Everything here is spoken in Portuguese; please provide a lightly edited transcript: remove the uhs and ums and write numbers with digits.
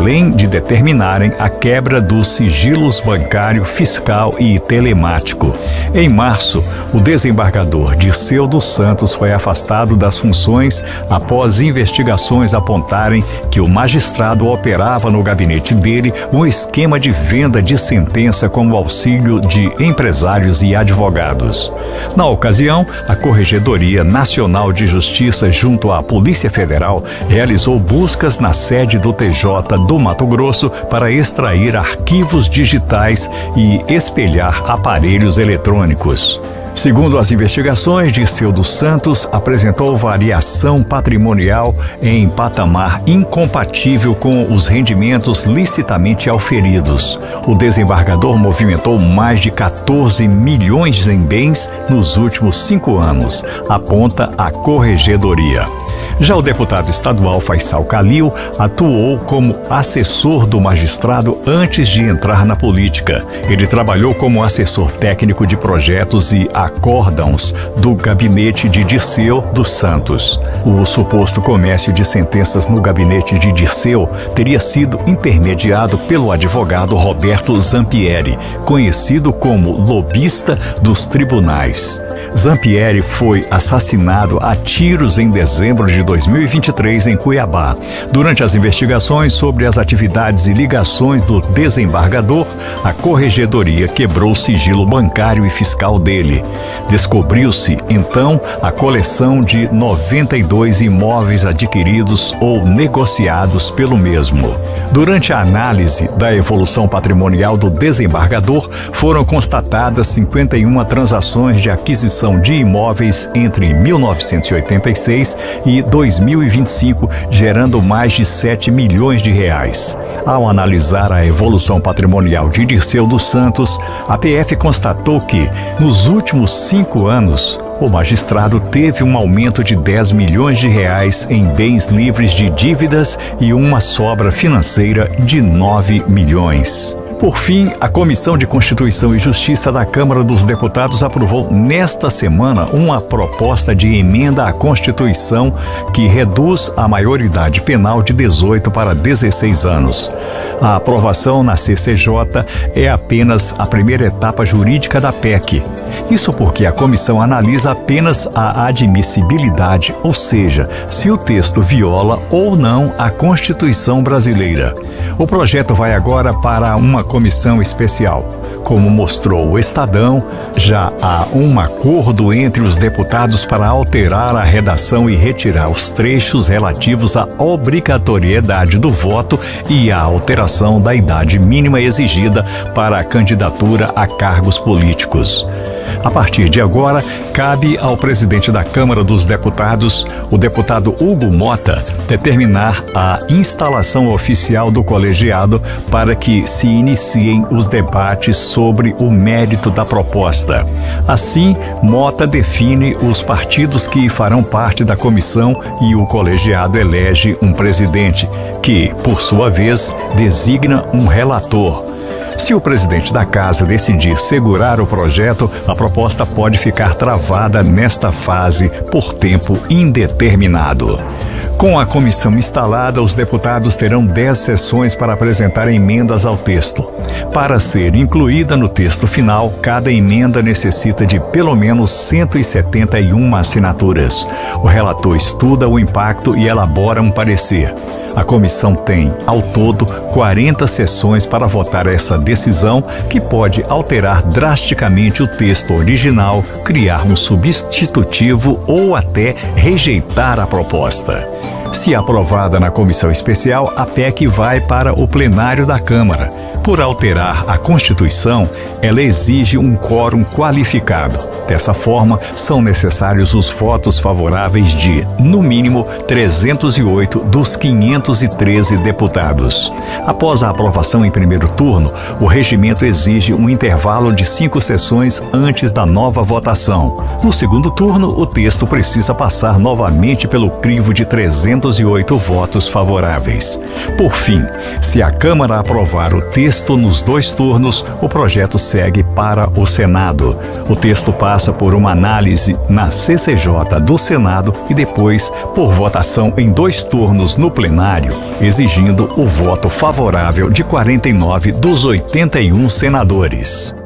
além de determinarem a quebra dos sigilos bancário, fiscal e telemático. Em março, o desembargador Dirceu dos Santos foi afastado das funções após investigações apontarem que o magistrado operava no gabinete dele um esquema de venda de sentença com o auxílio de empresários e advogados. Na ocasião, a Corregedoria Nacional de Justiça, junto à Polícia Federal, realizou buscas na sede do TJ do Mato Grosso para extrair arquivos digitais e espelhar aparelhos eletrônicos. Segundo as investigações, Dirceu dos Santos apresentou variação patrimonial em patamar incompatível com os rendimentos licitamente auferidos. O desembargador movimentou mais de 14 milhões em bens nos últimos 5 anos, aponta a Corregedoria. Já o deputado estadual Faisal Khalil atuou como assessor do magistrado antes de entrar na política. Ele trabalhou como assessor técnico de projetos e acórdãos do gabinete de Dirceu dos Santos. O suposto comércio de sentenças no gabinete de Dirceu teria sido intermediado pelo advogado Roberto Zampieri, conhecido como lobista dos tribunais. Zampieri foi assassinado a tiros em dezembro de 2023 em Cuiabá. Durante as investigações sobre as atividades e ligações do desembargador, a Corregedoria quebrou o sigilo bancário e fiscal dele. Descobriu-se, então, a coleção de 92 imóveis adquiridos ou negociados pelo mesmo. Durante a análise da evolução patrimonial do desembargador, foram constatadas 51 transações de aquisição de imóveis entre 1986 e 2025, gerando mais de 7 milhões de reais. Ao analisar a evolução patrimonial de Dirceu dos Santos, a PF constatou que, nos últimos 5 anos, o magistrado teve um aumento de 10 milhões de reais em bens livres de dívidas e uma sobra financeira de 9 milhões. Por fim, a Comissão de Constituição e Justiça da Câmara dos Deputados aprovou nesta semana uma proposta de emenda à Constituição que reduz a maioridade penal de 18 para 16 anos. A aprovação na CCJ é apenas a primeira etapa jurídica da PEC. Isso porque a comissão analisa apenas a admissibilidade, ou seja, se o texto viola ou não a Constituição brasileira. O projeto vai agora para uma comissão especial. Como mostrou o Estadão, já há um acordo entre os deputados para alterar a redação e retirar os trechos relativos à obrigatoriedade do voto e à alteração da idade mínima exigida para a candidatura a cargos políticos. A partir de agora, cabe ao presidente da Câmara dos Deputados, o deputado Hugo Mota, determinar a instalação oficial do colegiado para que se iniciem os debates sobre o mérito da proposta. Assim, Mota define os partidos que farão parte da comissão e o colegiado elege um presidente, que, por sua vez, designa um relator. Se o presidente da casa decidir segurar o projeto, a proposta pode ficar travada nesta fase por tempo indeterminado. Com a comissão instalada, os deputados terão 10 sessões para apresentar emendas ao texto. Para ser incluída no texto final, cada emenda necessita de pelo menos 171 assinaturas. O relator estuda o impacto e elabora um parecer. A comissão tem, ao todo, 40 sessões para votar essa decisão, que pode alterar drasticamente o texto original, criar um substitutivo ou até rejeitar a proposta. Se aprovada na comissão especial, a PEC vai para o plenário da Câmara. Por alterar a Constituição, ela exige um quórum qualificado. Dessa forma, são necessários os votos favoráveis de, no mínimo, 308 dos 513 deputados. Após a aprovação em primeiro turno, o regimento exige um intervalo de 5 sessões antes da nova votação. No segundo turno, o texto precisa passar novamente pelo crivo de 308 votos favoráveis. Por fim, se a Câmara aprovar o texto nos 2 turnos, o projeto segue para o Senado. O texto passa passa por uma análise na CCJ do Senado e depois por votação em 2 turnos no plenário, exigindo o voto favorável de 49 dos 81 senadores.